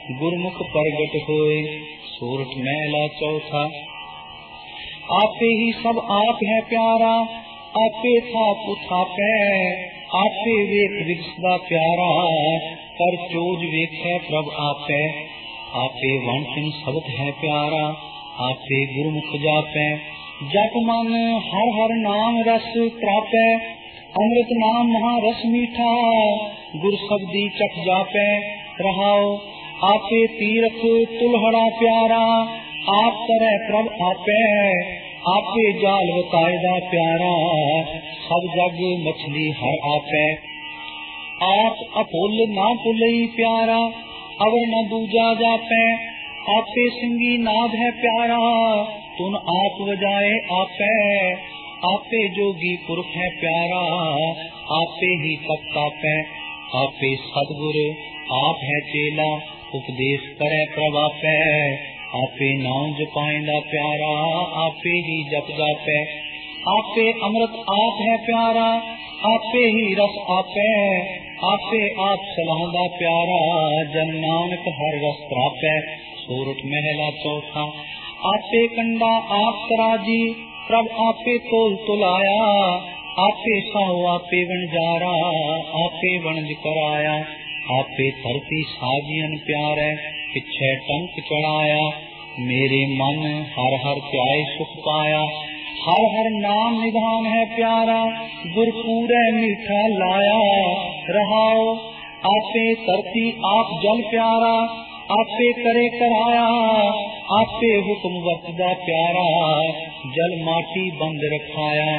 गुरमुख प्रगट होए। सोरठ महला चौथा। आपे ही सब आप है प्यारा, आपे थाप उठापै, आपे वेख विगसदा प्यारा, कर चोज वेखै प्रभ आपै। आपे वन सिंह सबत है प्यारा, आपे गुरमुख जापै। जप मन हर हर नाम रस त्रापै, अमृत नाम महारस मीठा, गुर शब्दी चख जापै। रहाओ आपे तीरथ तुलहड़ा प्यारा, आप तरह प्रभ आपै। आपे जाल वतायदा प्यारा, सब जग मछली हर आपै। आप अपुल ना पुलई प्यारा, अवर न दूजा जापै। आपे सिंगी नाद है प्यारा, तुन आप बजाए आपै। आपे जोगी पुरख है प्यारा, आपे ही तप तापै। आपे सतगुर आप है चेला, उपदेश करे प्रभ आपै। आपे नाम जपाइंदा प्यारा, आपे ही जप जापै। आपे अमृत आप है प्यारा, आपे ही रस आपै। आपे आप सलाहदा प्यारा, जन नानक हर रस प्रापै। सोरठ महला चौथा। आपे कंडा आप तराजी, प्रभ आपे तोल तुलाया। आपे साहो आपे वणजारा, आपे वणज कराया। आपे धरती साजियन प्यारै, पिछे टंक चढ़ाया। मेरे मन हर हर ध्याए सुख पाया, हर हर नाम निधान है प्यारा, गुर पूरे मीठा लाया। रहाओ आपे धरती आप जल प्यारा, आपे करे कराया। आपे हुक्म वरतदा प्यारा, जल माटी बंद रखाया।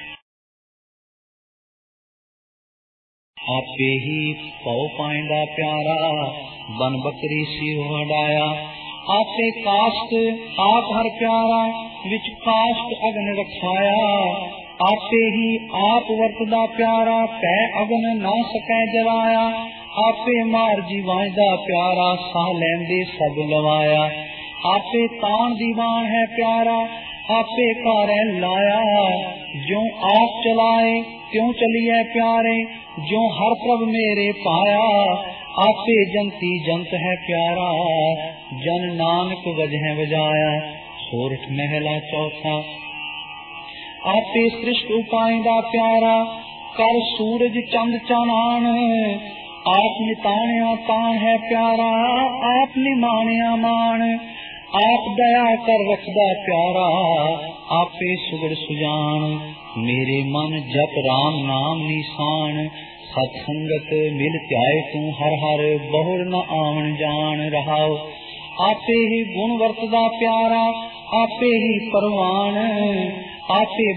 आपे ही पौ पाइंदा प्यारा, बन बकरी सिर हटाया। आपे काष्ट आप हर प्यारा, विच काष्ट अग्न रखाया। आपे ही आप वर्तदा प्यारा, कै अग्न ना सकै जलाया। आपे मार जीवांदा प्यारा, साह लैंदे सब लवाया। आपे तान दीवान है प्यारा, आपे कारै लाया। जो आप चलाए क्यों चलिए प्यारे, जो हर प्रभ मेरे पाया। आपे जंती जंत है प्यारा, जन नानक वजह वजाया। सोरठ महला चौथा। आपे सृष्ट उपाइंदा प्यारा, कर सूरज चंद चानान। आप निताणिया तान है प्यारा, आप निमाणिया मान। आप दया कर रखदा प्यारा, आपे सुगड़ सुजान। मेरे मन जप राम नाम निशान, सत्संगत मिल त्याए तू हर हर, बहुर न आवन जान। रहाओ आपे ही गुण वर्तदा प्यारा, आपे ही परवान। आपे